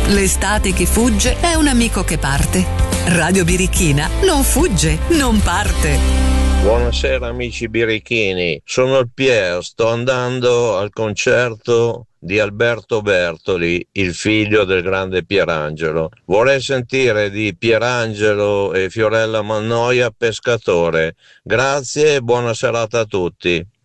L'estate che fugge è un amico che parte. Radio Birichina non fugge, non parte. Buonasera amici birichini, sono il Pier, sto andando al concerto di Alberto Bertoli, il figlio del grande Pierangelo. Vorrei sentire di Pierangelo e Fiorella Mannoia Pescatore. Grazie e buona serata a tutti.